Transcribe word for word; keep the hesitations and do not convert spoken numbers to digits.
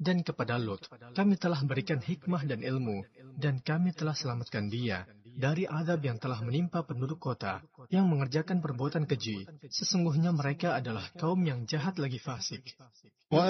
Dan kepada Lut, kami telah berikan hikmah dan ilmu, dan kami telah selamatkan dia dari azab yang telah menimpa penduduk kota yang mengerjakan perbuatan keji. Sesungguhnya mereka adalah kaum yang jahat lagi fasik.